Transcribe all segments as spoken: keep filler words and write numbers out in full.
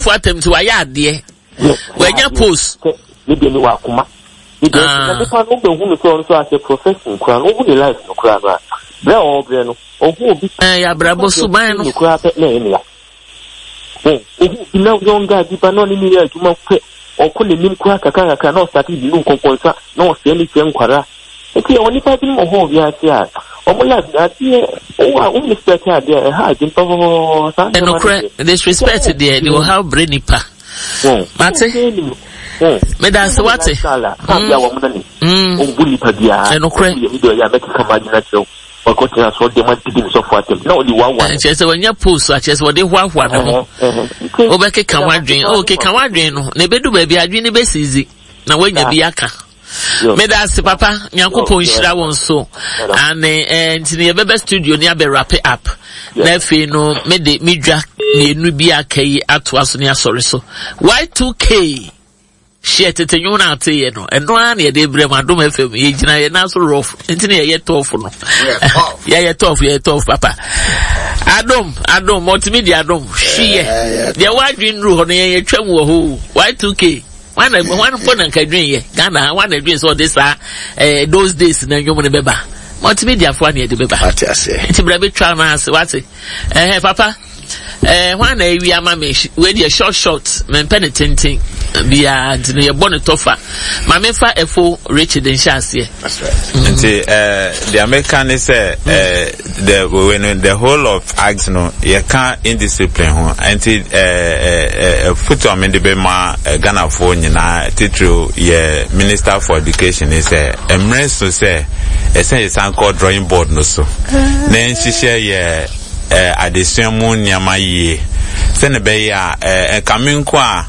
for them to ayade. When you post, maybe you are kuma. Maybe you can't open who is as a profession, crown over the life no crown. There all Breno, or who be a bravo subano crap at Nania. Oh, no younger, deep anonymity to my pet, or couldn't mean crack a car cannot start in the composer, no anything quara. Okay, only fighting more home, yes, yes. Oh, like that, yeah. Oh, I only expect her there, hard in Pavo. And no credit, disrespect there, you will have brainy pa. Mate. Me da se wate. Mm. O buli padia. E no kre. Video ya make come imagine show. O ko tira so dem anti so for them. Na only one one. Che se wanya post a che se wode hwa hwa na ho. O be ke kan wadwen. O ke kan wadwen no. Na bedu ba bi adwen ne be sizi. Na wanya bi aka. Me da se papa nyankopon hira won so. Ane eh ntini bebe studio ni abe wrap it up. Na fe no me de midwa na enu bi aka yi ato aso ne asore so. Y two K share tete nyuna ate no eno an ye de brem adom fm ye gina ye na so rough ntini ye tough no ye ye tough ye tough papa adom adom multimedia adom hwie ye wadwin ru ho no ye twam wo ho Y two K one one phone and kadwin ye Ghana one adwin so this ah eh those days na nyom ne beba multimedia fo an ye de beba ati ase nti bra be twa na ase what eh papa eh when na wi ama me we dey short short men penitenting bia ntino ye bone tofa ma me fa efo Richard Nshase. That's right. Nti eh the American is eh the when the whole of acts no ye can indiscipline ho nti eh eh foot on the be ma Ghana for nyina titru ye Minister for Education is eh emre so say e say san called drawing board no so na nhihye ye eh adesua mu nyama yie se ne be ya eh kaminko a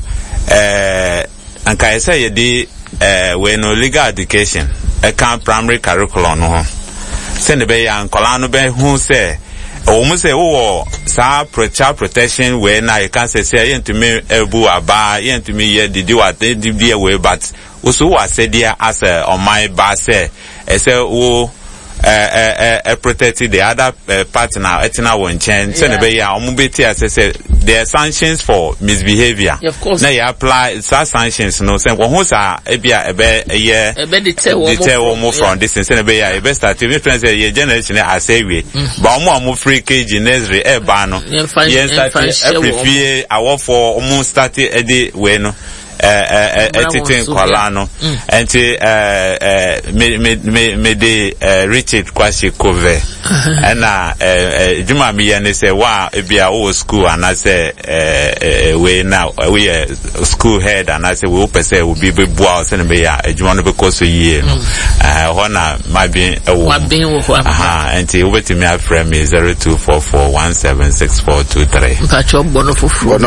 eh anka esa ye di eh we no legal education e kan primary curriculum no ho se ne be ya nkola no be hu se o mu se wo sa child protection we na you can say say ye ntumi ebu aba ye ntumi ye didi what di bi we but also wa se dia as on my ba se e se wo eh eh eh protect the other uh, partner etina won chen so ne be ya omu beti as say there are sanctions for misbehavior. Yeah, of course. Now you apply such sanctions no say who sa e bia e be ye e be deter wo from this say ne be ya e be start me friend say ye generation as we but omu omu free kg nursery e ba no ye start every fee awo for omu start e dey we no eh eh etitin kwala no enti eh eh me me me de Richard Kwasi Kove na eh juma mi ya ne say wa e bia o school and I say eh we now we school head and I say we hope say we be be bua say ne be ya juma no be koso yie no eh ho na ma bi e wo aha enti we betimi aframe me zero two four four one seven six four two three mpacho bono fufu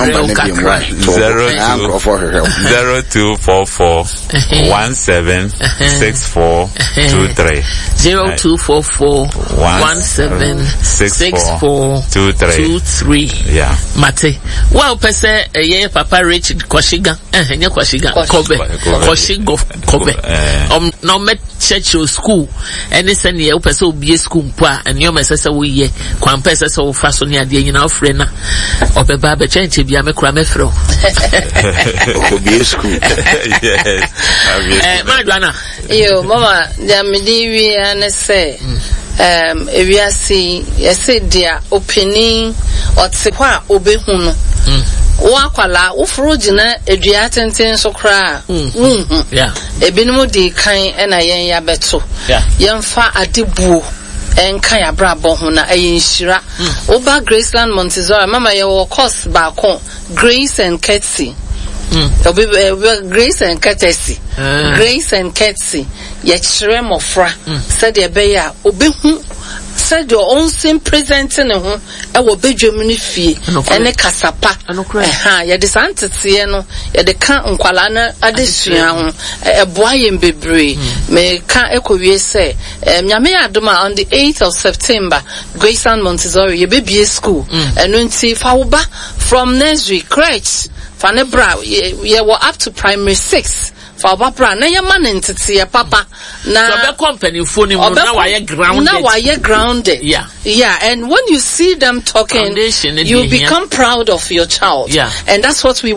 zero two four four one seven six four two three zero two four four one seven six four two three. Yeah. Mate. Well, pese ye Papa Richard Kwashiga. Eh, nye Kwashiga. Kobe. Kwashigo Kobe. Um, no met church or school. Any send ye pese obi school mpa. And yo mesese wo ye. Kwa pese so faso ni ade nyina ofre na. Obeba be chenche bia me kura me fro. Obi school. Yes. Eh, Madwana. Yo, mama, dia me di wi an say. Um, ewiase yese dia opening otsekwa obehu no wa kwala ufuru gina edua tenten so kra mhm yeah ebinum di kan ena yen ya beto yemfa adebuo enkan ya brabo ho na ayenhira oba Graceland Montessori mama ye wo course ba kon Grace and Courtesy obi Grace and Courtesy Grace and Courtesy ye chire mofra said ye be ya obehu said your own sim present ne ho e wo bedwam ne fie ene kasapa eh ye de santete no ye de kan nkwala na adesua ho e boa ye bebre me kan ekowie se nyame adoma on the eighth of September Graceland Montessori ye bebie school eno nti fa wo ba from nursery crèche fanebra ye were up to primary six for papa na ye man ntete papa na so be company phone mu na wa ye grounded na wa ye grounded yeah yeah and when you see them talking you become proud of your child yeah and that's what we